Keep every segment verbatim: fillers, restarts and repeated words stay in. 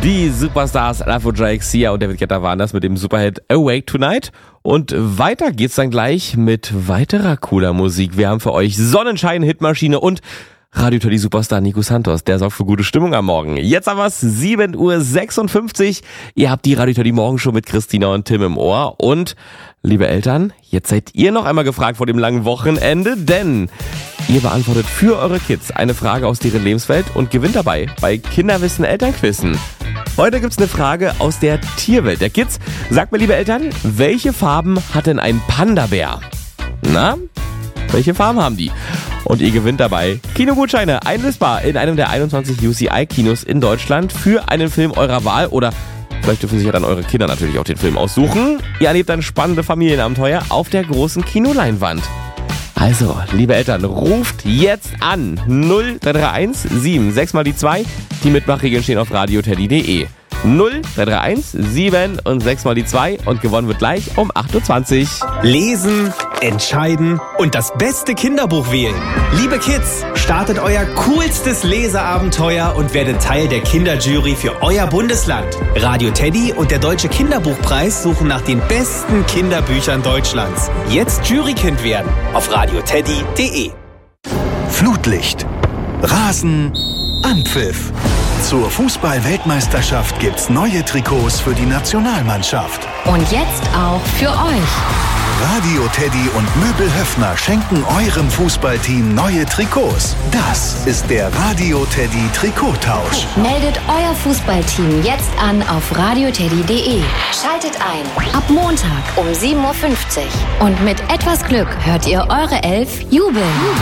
Die Superstars Afrojack, Sia und David Guetta waren das mit dem Superhit Awake Tonight. Und weiter geht's dann gleich mit weiterer cooler Musik. Wir haben für euch Sonnenschein, Hitmaschine und Radio Teddy Superstar Nico Santos. Der sorgt für gute Stimmung am Morgen. Jetzt haben wir es sieben Uhr sechsundfünfzig. Ihr habt die Radio Teddy Morgenshow mit Christina und Tim im Ohr. Und, liebe Eltern, jetzt seid ihr noch einmal gefragt vor dem langen Wochenende, denn ihr beantwortet für eure Kids eine Frage aus deren Lebenswelt und gewinnt dabei bei Kinderwissen Elternquizzen. Heute gibt's eine Frage aus der Tierwelt der Kids. Sagt mir, liebe Eltern, welche Farben hat denn ein Panda-Bär? Na, welche Farben haben die? Und ihr gewinnt dabei Kinogutscheine, einlösbar in einem der einundzwanzig U C I-Kinos in Deutschland für einen Film eurer Wahl oder vielleicht dürfen sich ja dann eure Kinder natürlich auch den Film aussuchen. Ihr erlebt dann spannende Familienabenteuer auf der großen Kinoleinwand. Also, liebe Eltern, ruft jetzt an null drei drei eins sieben sechs mal die zwei. Die Mitmachregeln stehen auf radioteddy punkt de. null drei drei eins sieben und sechs mal die zwei und gewonnen wird gleich um acht Uhr zwanzig. Lesen, entscheiden und das beste Kinderbuch wählen. Liebe Kids, startet euer coolstes Leseabenteuer und werdet Teil der Kinderjury für euer Bundesland. Radio Teddy und der Deutsche Kinderbuchpreis suchen nach den besten Kinderbüchern Deutschlands. Jetzt Jurykind werden auf radioteddy punkt de. Flutlicht, Rasen, Anpfiff. Zur Fußball-Weltmeisterschaft gibt's neue Trikots für die Nationalmannschaft. Und jetzt auch für euch. Radio Teddy und Möbel Höffner schenken eurem Fußballteam neue Trikots. Das ist der Radio Teddy Trikottausch. Meldet euer Fußballteam jetzt an auf radioteddy punkt de. Schaltet ein. Ab Montag um sieben Uhr fünfzig. Und mit etwas Glück hört ihr eure Elf jubeln.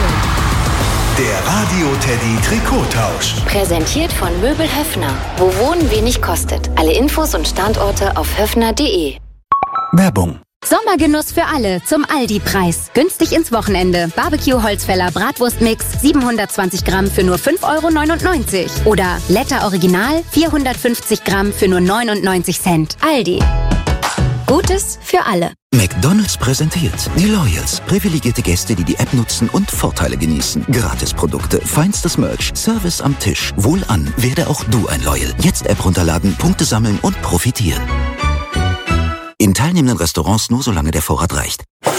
Der Radio Teddy Trikottausch. Präsentiert von Möbel Höffner. Wo Wohnen wenig kostet. Alle Infos und Standorte auf höffner punkt de. Werbung. Sommergenuss für alle zum Aldi-Preis. Günstig ins Wochenende. Barbecue-Holzfäller Bratwurstmix siebenhundertzwanzig Gramm für nur fünf Euro neunundneunzig. Oder Letter Original vierhundertfünfzig Gramm für nur neunundneunzig Cent. Aldi. Gutes für alle. McDonald's präsentiert die Loyals. Privilegierte Gäste, die die App nutzen und Vorteile genießen. Gratisprodukte, feinstes Merch, Service am Tisch. Wohlan, werde auch du ein Loyal. Jetzt App runterladen, Punkte sammeln und profitieren. In teilnehmenden Restaurants nur solange der Vorrat reicht.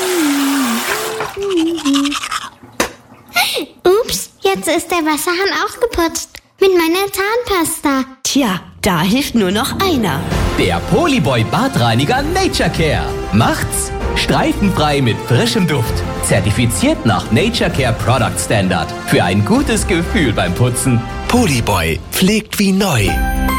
Ups, jetzt ist der Wasserhahn auch geputzt. Mit meiner Zahnpasta. Tja, da hilft nur noch einer. Der Polyboy Badreiniger Nature Care. Macht's streifenfrei mit frischem Duft. Zertifiziert nach Nature Care Product Standard. Für ein gutes Gefühl beim Putzen. Polyboy pflegt wie neu.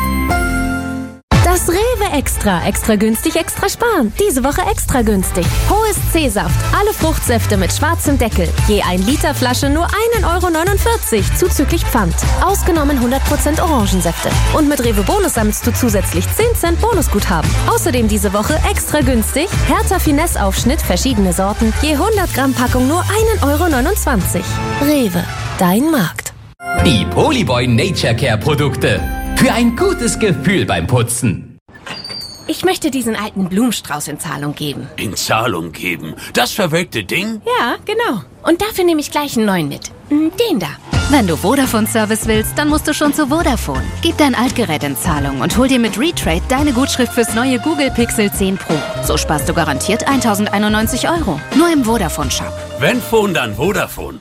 Das Rewe Extra. Extra günstig, extra sparen. Diese Woche extra günstig. Hohes C-Saft. Alle Fruchtsäfte mit schwarzem Deckel. Je ein Liter Flasche nur ein Euro neunundvierzig. Zuzüglich Pfand. Ausgenommen hundert Prozent Orangensäfte. Und mit Rewe Bonus sammelst du zusätzlich zehn Cent Bonusguthaben. Außerdem diese Woche extra günstig. Hertha Finesse Aufschnitt, verschiedene Sorten. Je hundert Gramm Packung nur ein Euro neunundzwanzig. Rewe. Dein Markt. Die Polyboy Nature Care Produkte. Für ein gutes Gefühl beim Putzen. Ich möchte diesen alten Blumenstrauß in Zahlung geben. In Zahlung geben? Das verwelkte Ding? Ja, genau. Und dafür nehme ich gleich einen neuen mit. Den da. Wenn du Vodafone-Service willst, dann musst du schon zu Vodafone. Gib dein Altgerät in Zahlung und hol dir mit Retrade deine Gutschrift fürs neue Google Pixel zehn Pro. So sparst du garantiert eintausendeinundneunzig Euro. Nur im Vodafone-Shop. Wenn Phone, dann Vodafone.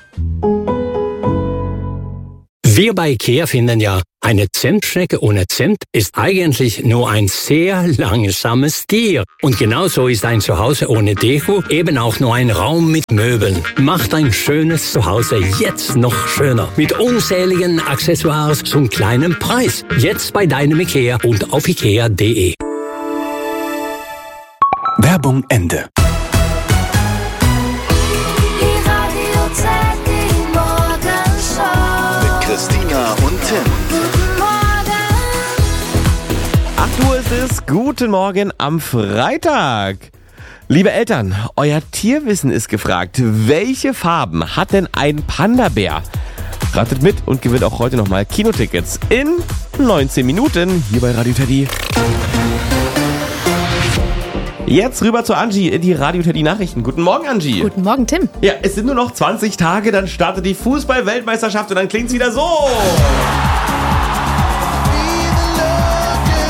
Wir bei IKEA finden ja, eine Zentschnecke ohne Zimt ist eigentlich nur ein sehr langsames Tier. Und genauso ist ein Zuhause ohne Deko eben auch nur ein Raum mit Möbeln. Macht ein schönes Zuhause jetzt noch schöner. Mit unzähligen Accessoires zum kleinen Preis. Jetzt bei deinem IKEA und auf ikea punkt de. Werbung Ende. Christina und Tim. Guten Morgen. acht Uhr ist es. Guten Morgen am Freitag. Liebe Eltern, euer Tierwissen ist gefragt. Welche Farben hat denn ein Panda-Bär? Ratet mit und gewinnt auch heute nochmal Kinotickets in neunzehn Minuten hier bei Radio Teddy. Jetzt rüber zu Angie in die Radio Teddy Nachrichten. Guten Morgen, Angie. Guten Morgen, Tim. Ja, es sind nur noch zwanzig Tage, dann startet die Fußball-Weltmeisterschaft und dann klingt's wieder so.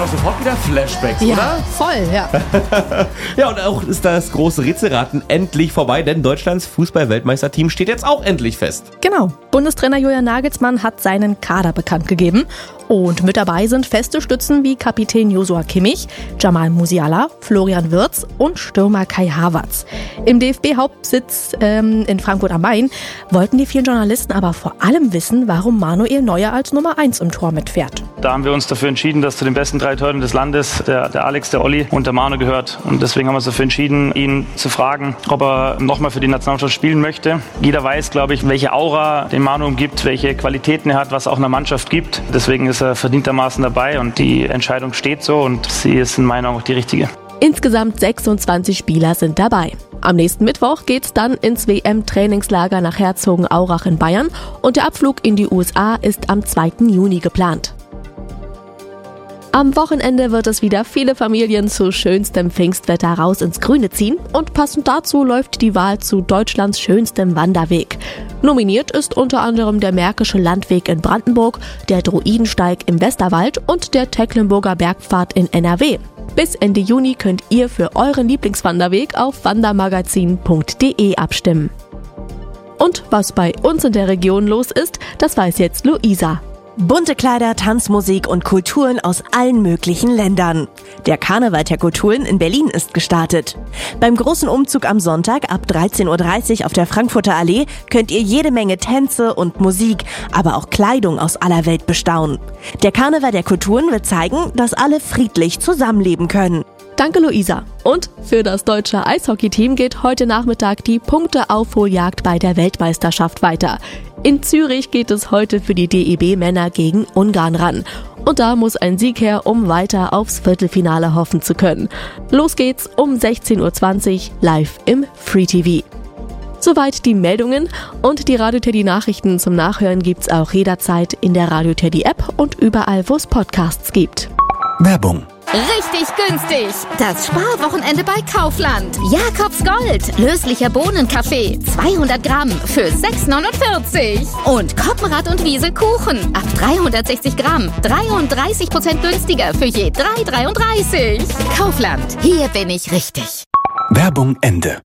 doch sofort wieder Flashbacks, ja, oder? Voll, ja. Ja, und auch ist das große Rätselraten endlich vorbei, denn Deutschlands Fußball-Weltmeisterteam steht jetzt auch endlich fest. Genau. Bundestrainer Julian Nagelsmann hat seinen Kader bekannt gegeben. Und mit dabei sind feste Stützen wie Kapitän Joshua Kimmich, Jamal Musiala, Florian Wirtz und Stürmer Kai Havertz. Im D F B-Hauptsitz ähm, in Frankfurt am Main wollten die vielen Journalisten aber vor allem wissen, warum Manuel Neuer als Nummer eins im Tor mitfährt. Da haben wir uns dafür entschieden, dass zu den besten drei Torhütern des Landes der, der Alex, der Olli und der Manu gehört. Und deswegen haben wir uns dafür entschieden, ihn zu fragen, ob er nochmal für die Nationalmannschaft spielen möchte. Jeder weiß, glaube ich, welche Aura den Manu umgibt, welche Qualitäten er hat, was auch einer Mannschaft gibt. Deswegen ist er verdientermaßen dabei und die Entscheidung steht so und sie ist in meinen Augen auch die richtige. Insgesamt sechsundzwanzig Spieler sind dabei. Am nächsten Mittwoch geht's dann ins W M-Trainingslager nach Herzogenaurach in Bayern und der Abflug in die U S A ist am zweiten Juni geplant. Am Wochenende wird es wieder viele Familien zu schönstem Pfingstwetter raus ins Grüne ziehen und passend dazu läuft die Wahl zu Deutschlands schönstem Wanderweg. Nominiert ist unter anderem der Märkische Landweg in Brandenburg, der Druidensteig im Westerwald und der Tecklenburger Bergpfad in N R W. Bis Ende Juni könnt ihr für euren Lieblingswanderweg auf wandermagazin punkt de abstimmen. Und was bei uns in der Region los ist, das weiß jetzt Luisa. Bunte Kleider, Tanzmusik und Kulturen aus allen möglichen Ländern. Der Karneval der Kulturen in Berlin ist gestartet. Beim großen Umzug am Sonntag ab dreizehn Uhr dreißig auf der Frankfurter Allee könnt ihr jede Menge Tänze und Musik, aber auch Kleidung aus aller Welt bestaunen. Der Karneval der Kulturen wird zeigen, dass alle friedlich zusammenleben können. Danke, Luisa. Und für das deutsche Eishockeyteam geht heute Nachmittag die Punkteaufholjagd bei der Weltmeisterschaft weiter. In Zürich geht es heute für die D E B-Männer gegen Ungarn ran. Und da muss ein Sieg her, um weiter aufs Viertelfinale hoffen zu können. Los geht's um sechzehn Uhr zwanzig live im Free T V. Soweit die Meldungen und die Radio Teddy Nachrichten zum Nachhören gibt's auch jederzeit in der Radio Teddy App und überall, wo es Podcasts gibt. Werbung. Richtig günstig. Das Sparwochenende bei Kaufland. Jakobs Gold. Löslicher Bohnenkaffee. zweihundert Gramm für sechs neunundvierzig. Und Koppenrad und Wiese Kuchen. Ab dreihundertsechzig Gramm. dreiunddreißig Prozent günstiger für je drei dreiunddreißig. Kaufland. Hier bin ich richtig. Werbung Ende.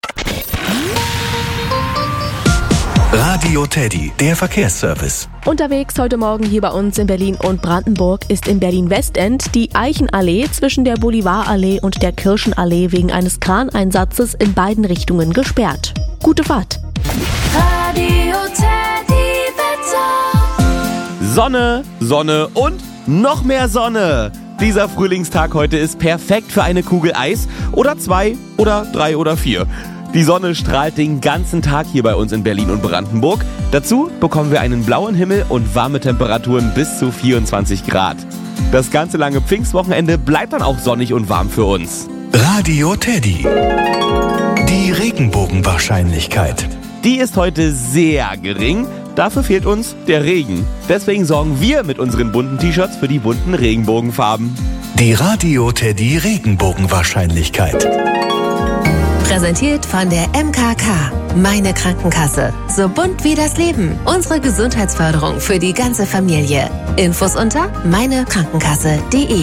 Radio Teddy, der Verkehrsservice. Unterwegs heute Morgen hier bei uns in Berlin und Brandenburg ist in Berlin-Westend die Eichenallee zwischen der Bolivarallee und der Kirchenallee wegen eines Kraneinsatzes in beiden Richtungen gesperrt. Gute Fahrt. Radio Teddy Wetter. Sonne, Sonne und noch mehr Sonne. Dieser Frühlingstag heute ist perfekt für eine Kugel Eis oder zwei oder drei oder vier. Die Sonne strahlt den ganzen Tag hier bei uns in Berlin und Brandenburg. Dazu bekommen wir einen blauen Himmel und warme Temperaturen bis zu vierundzwanzig Grad. Das ganze lange Pfingstwochenende bleibt dann auch sonnig und warm für uns. Radio Teddy. Die Regenbogenwahrscheinlichkeit. Die ist heute sehr gering. Dafür fehlt uns der Regen. Deswegen sorgen wir mit unseren bunten T-Shirts für die bunten Regenbogenfarben. Die Radio Teddy Regenbogenwahrscheinlichkeit. Präsentiert von der M K K. Meine Krankenkasse. So bunt wie das Leben. Unsere Gesundheitsförderung für die ganze Familie. Infos unter meinekrankenkasse punkt de.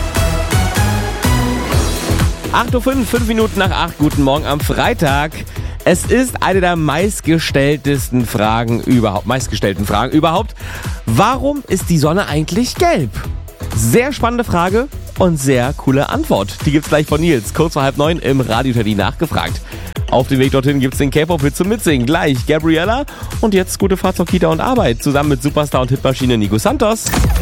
acht Uhr fünf, fünf Minuten nach acht. Guten Morgen am Freitag. Es ist eine der meistgestelltesten Fragen überhaupt. Meistgestellten Fragen überhaupt. Warum ist die Sonne eigentlich gelb? Sehr spannende Frage und sehr coole Antwort. Die gibt's gleich von Nils, kurz vor halb neun im Radio Teddy nachgefragt. Auf dem Weg dorthin gibt's den K-Pop-Hit zum Mitsingen. Gleich Gabriella und jetzt gute Fahrt zur Kita und Arbeit. Zusammen mit Superstar und Hitmaschine Nico Santos.